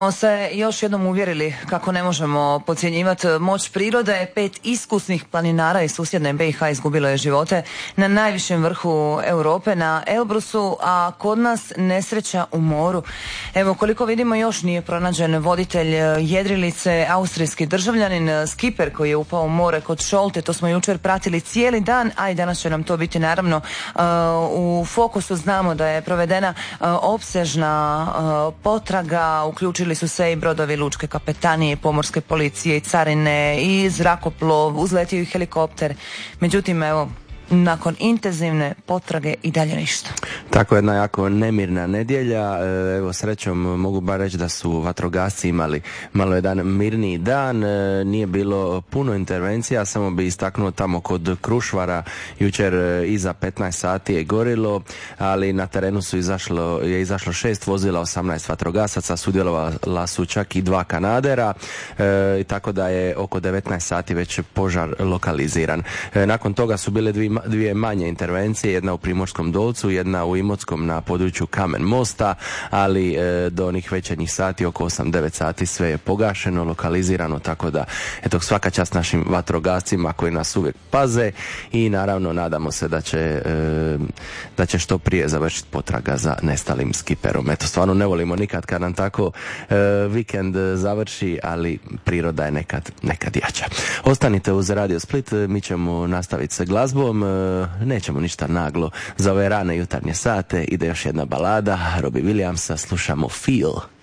Se još jednom uvjerili kako ne možemo podcjenjivati moć prirode. 5 iskusnih planinara iz susjedne BiH izgubilo je živote na najvišem vrhu Europe, na Elbrusu, a kod nas nesreća u moru. Evo, koliko vidimo, još nije pronađen voditelj jedrilice, austrijski državljanin, skiper koji je upao u more kod Šolte. To smo jučer pratili cijeli dan, a i danas će nam to biti naravno u fokusu. Znamo da je provedena opsežna potraga, uključili su se i brodovi lučke kapetanije, pomorske policije i carine i zrakoplov, uzletio i helikopter. Međutim, evo, nakon intenzivne potrage i dalje ništa. Tako jedna jako nemirna nedjelja. Evo, srećom mogu bar reći da su vatrogasci imali malo jedan mirniji dan. Nije bilo puno intervencija, samo bi istaknuo tamo kod Krušvara jučer iza 15 sati je gorilo, ali na terenu je izašlo 6 vozila, 18 vatrogasaca, sudjelovala su čak i 2 kanadera, tako da je oko 19 sati već požar lokaliziran. Nakon toga su bile dvije manje intervencije, jedna u Primorskom Dolcu, jedna u Imotskom na području Kamen Mosta, ali do onih večernjih sati, oko 8-9 sati, sve je pogašeno, lokalizirano, tako da eto, svaka čast našim vatrogascima koji nas uvijek paze i naravno nadamo se da će što prije završiti potraga za nestalim skiperom. Eto, stvarno ne volimo nikad kad nam tako vikend završi, ali priroda je nekad jača. Ostanite uz Radio Split, mi ćemo nastaviti sa glazbom. Nećemo ništa naglo za ove rane jutarnje sate. Ide još jedna balada Robbie Williamsa, slušamo Feel.